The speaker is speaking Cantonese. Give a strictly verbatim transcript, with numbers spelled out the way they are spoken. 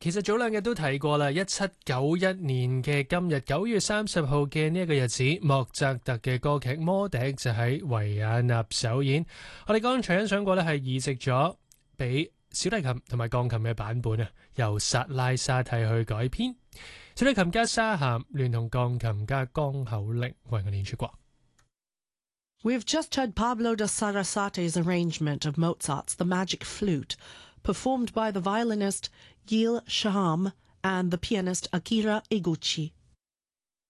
其實早兩日都提過啦，一七九一年嘅今日九月三十號嘅呢一個日子，莫扎特嘅歌劇《魔笛》就喺維也納首演。我哋剛才欣賞過呢係移植咗俾小提琴同埋鋼琴嘅版本啊，由薩拉沙蒂去改編。小提琴家沙咸聯同鋼琴家江口玲為我演出過。 We've just heard Pablo de Sarasati's arrangement of Mozart's The Magic Flute, performed by the violinist Gil Shaham and the pianist Akira Iguchi.